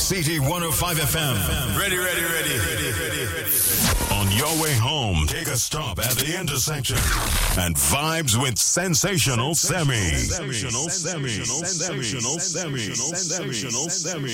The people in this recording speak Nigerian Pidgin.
CT105 FM. Ready. On your way home, take a stop at the intersection and vibes with Sensational Semi.